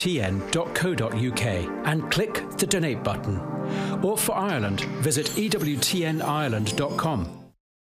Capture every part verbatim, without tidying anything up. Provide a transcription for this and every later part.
t n dot co dot u k and click the donate button. Or for Ireland, visit e w t n ireland dot com.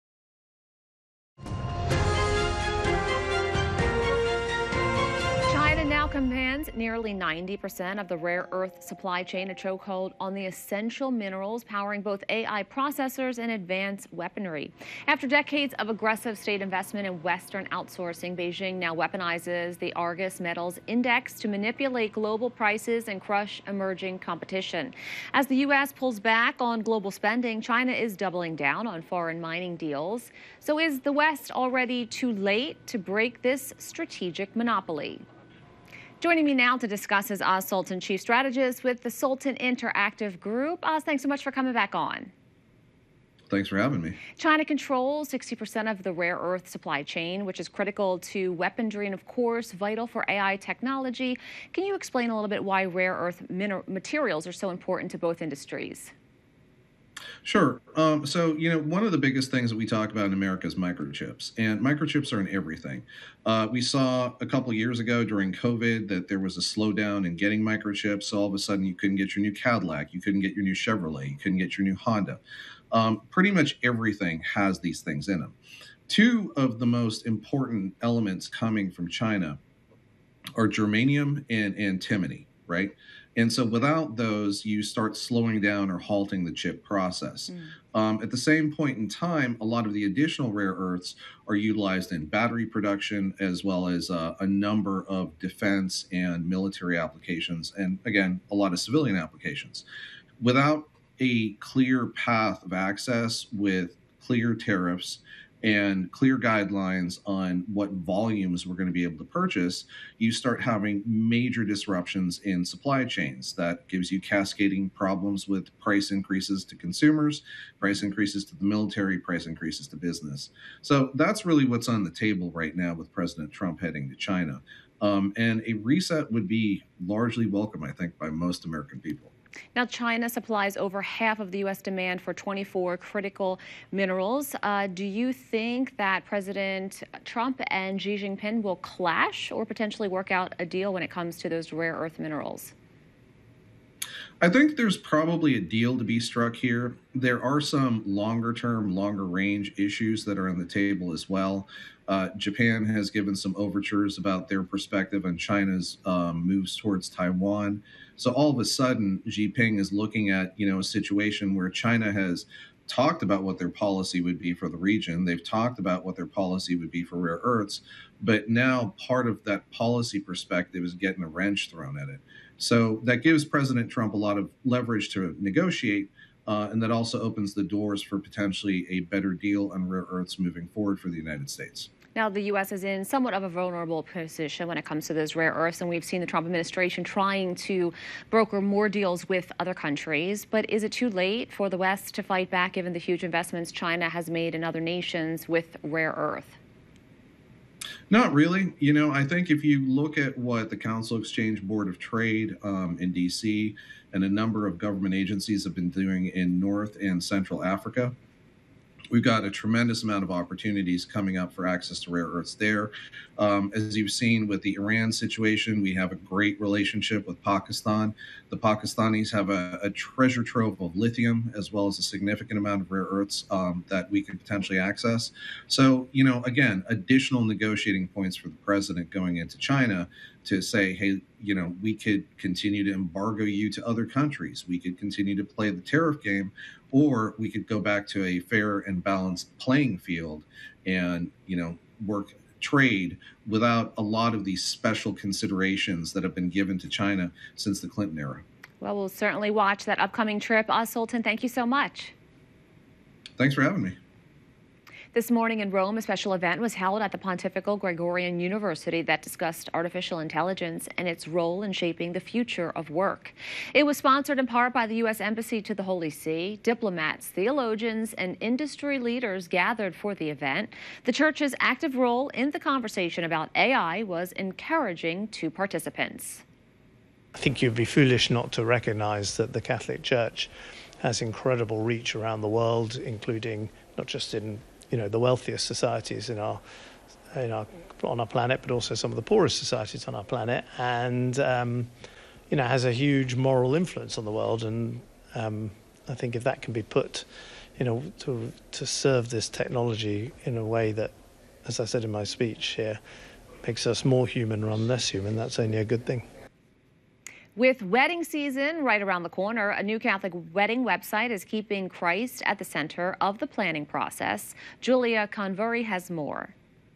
Commands nearly ninety percent of the rare earth supply chain, a chokehold on the essential minerals powering both A I processors and advanced weaponry. After decades of aggressive state investment in Western outsourcing, Beijing now weaponizes the Argus Metals Index to manipulate global prices and crush emerging competition. As the U S pulls back on global spending, China is doubling down on foreign mining deals. So is the West already too late to break this strategic monopoly? Joining me now to discuss is Oz Sultan, Chief Strategist with the Sultan Interactive Group. Oz, thanks so much for coming back on. Thanks for having me. China controls sixty percent of the rare earth supply chain, which is critical to weaponry and, of course, vital for A I technology. Can you explain a little bit why rare earth materials are so important to both industries? Sure. Um, so, you know, one of the biggest things that we talk about in America is microchips, and microchips are in everything. Uh, we saw a couple of years ago during COVID that there was a slowdown in getting microchips. So all of a sudden you couldn't get your new Cadillac, you couldn't get your new Chevrolet, you couldn't get your new Honda. Um, pretty much everything has these things in them. Two of the most important elements coming from China are germanium and antimony, right? And so without those, you start slowing down or halting the chip process. Mm. Um, at the same point in time, a lot of the additional rare earths are utilized in battery production, as well as uh, a number of defense and military applications, and again, a lot of civilian applications. Without a clear path of access with clear tariffs and clear guidelines on what volumes we're going to be able to purchase, you start having major disruptions in supply chains. That gives you cascading problems with price increases to consumers, price increases to the military, price increases to business. So that's really what's on the table right now with President Trump heading to China. Um, and a reset would be largely welcome, I think, by most American people. Now, China supplies over half of the U S demand for twenty-four critical minerals. Uh, do you think that President Trump and Xi Jinping will clash or potentially work out a deal when it comes to those rare earth minerals? I think there's probably a deal to be struck here. There are some longer term, longer range issues that are on the table as well. Uh, Japan has given some overtures about their perspective on China's um, moves towards Taiwan. So all of a sudden, Xi Jinping is looking at, you know, a situation where China has talked about what their policy would be for the region. They've talked about what their policy would be for rare earths, but now part of that policy perspective is getting a wrench thrown at it. So that gives President Trump a lot of leverage to negotiate, uh, and that also opens the doors for potentially a better deal on rare earths moving forward for the United States. Now, the U S is in somewhat of a vulnerable position when it comes to those rare earths, and we've seen the Trump administration trying to broker more deals with other countries. But is it too late for the West to fight back given the huge investments China has made in other nations with rare earth? Not really. You know, I think if you look at what the Council Exchange Board of Trade um, in D C and a number of government agencies have been doing in North and Central Africa, we've got a tremendous amount of opportunities coming up for access to rare earths there. Um, as you've seen with the Iran situation, we have a great relationship with Pakistan. The Pakistanis have a, a treasure trove of lithium, as well as a significant amount of rare earths um, that we could potentially access. So, you know, again, additional negotiating points for the president going into China to say, hey, you know, we could continue to embargo you to other countries. We could continue to play the tariff game, or we could go back to a fair and balanced playing field and, you know, work trade without a lot of these special considerations that have been given to China since the Clinton era. Well, we'll certainly watch that upcoming trip. Oz Sultan, thank you so much. Thanks for having me. This morning in Rome, a special event was held at the Pontifical Gregorian University that discussed artificial intelligence and its role in shaping the future of work. It was sponsored in part by the U S Embassy to the Holy See. Diplomats, theologians, and industry leaders gathered for the event. The church's active role in the conversation about A I was encouraging to participants. I think you'd be foolish not to recognize that the Catholic Church has incredible reach around the world, including not just in you know, the wealthiest societies in our in our, on our planet, but also some of the poorest societies on our planet, and um, you know, has a huge moral influence on the world. And um, I think if that can be put, you know, to to serve this technology in a way that, as I said in my speech here, makes us more human rather than less human, that's only a good thing. With wedding season right around the corner, a new Catholic wedding website is keeping Christ at the center of the planning process. Julia Convery has more.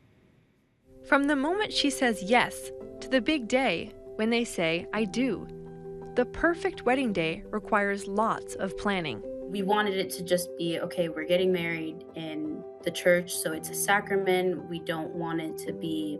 From the moment she says yes to the big day when they say, I do, the perfect wedding day requires lots of planning. We wanted it to just be, okay, we're getting married in the church, so it's a sacrament. We don't want it to be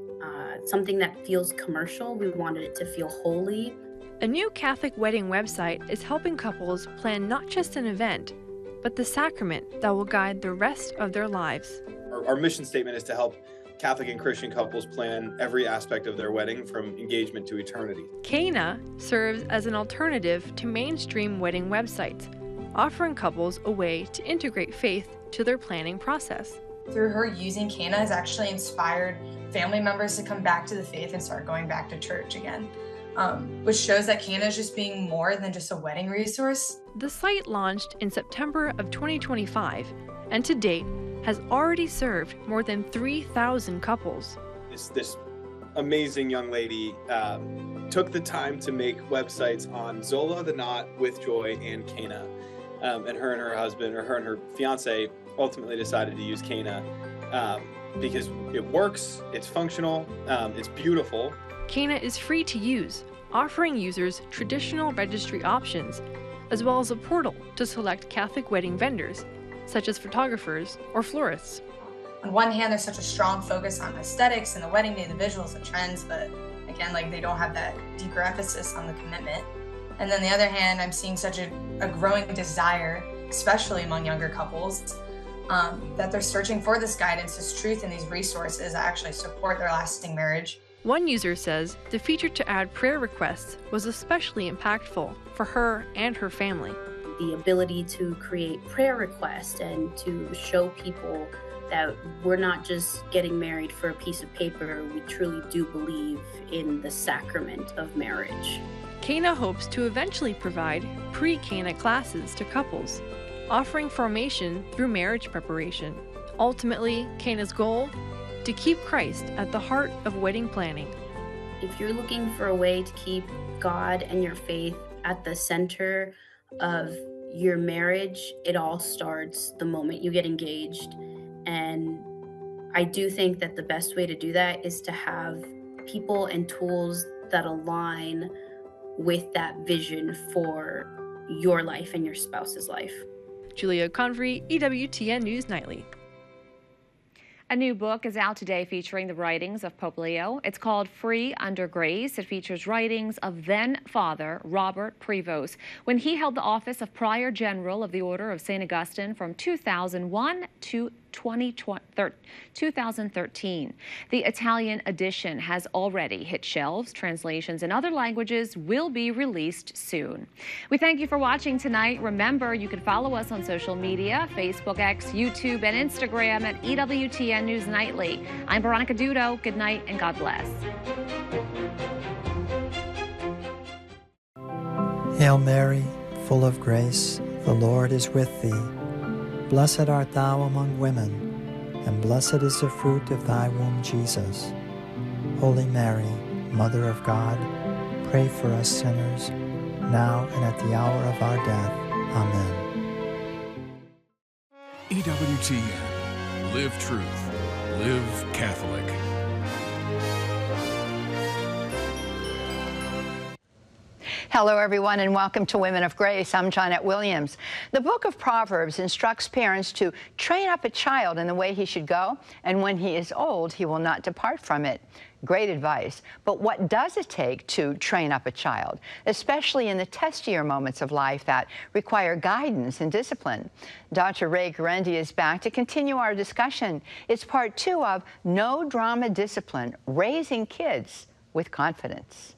uh, something that feels commercial. We wanted it to feel holy. A new Catholic wedding website is helping couples plan not just an event, but the sacrament that will guide the rest of their lives. Our, our mission statement is to help Catholic and Christian couples plan every aspect of their wedding from engagement to eternity. Cana serves as an alternative to mainstream wedding websites, offering couples a way to integrate faith to their planning process. Through her using Cana has actually inspired family members to come back to the faith and start going back to church again, um, which shows that Cana is just being more than just a wedding resource. The site launched in September of twenty twenty-five, and to date has already served more than three thousand couples. This, this amazing young lady um, took the time to make websites on Zola, The Knot, With Joy, and Cana. Um, and her and her husband, or her and her fiance, ultimately decided to use Cana um, because it works, it's functional, um, it's beautiful. Cana is free to use, offering users traditional registry options, as well as a portal to select Catholic wedding vendors, such as photographers or florists. On one hand, there's such a strong focus on aesthetics and the wedding day, the visuals, the trends, but again, like they don't have that deeper emphasis on the commitment. And then the other hand, I'm seeing such a, a growing desire, especially among younger couples, um, that they're searching for this guidance, this truth, and these resources that actually support their lasting marriage. One user says the feature to add prayer requests was especially impactful for her and her family. The ability to create prayer requests and to show people that we're not just getting married for a piece of paper, we truly do believe in the sacrament of marriage. Cana hopes to eventually provide pre-Cana classes to couples, offering formation through marriage preparation. Ultimately, Cana's goal? To keep Christ at the heart of wedding planning. If you're looking for a way to keep God and your faith at the center of your marriage, it all starts the moment you get engaged. And I do think that the best way to do that is to have people and tools that align with that vision for your life and your spouse's life. Julia Convery, E W T N News Nightly. A new book is out today featuring the writings of Pope Leo. It's called Free Under Grace. It features writings of then Father Robert Prevost when he held the office of Prior General of the Order of Saint Augustine from two thousand one to two thousand thirteen. The Italian edition has already hit shelves. Translations in other languages will be released soon. We thank you for watching tonight. Remember, you can follow us on social media, Facebook, X, YouTube, and Instagram at E W T N News Nightly. I'm Veronica Dudo. Good night and God bless. Hail Mary, full of grace, the Lord is with thee. Blessed art thou among women, and blessed is the fruit of thy womb, Jesus. Holy Mary, Mother of God, pray for us sinners, now and at the hour of our death. Amen. E W T N. Live truth. Live Catholic. Hello, everyone, and welcome to Women of Grace. I'm Johnette Williams. The book of Proverbs instructs parents to train up a child in the way he should go, and when he is old, he will not depart from it. Great advice. But what does it take to train up a child, especially in the testier moments of life that require guidance and discipline? Doctor Ray Guarendi is back to continue our discussion. It's part two of No Drama Discipline, Raising Kids with Confidence.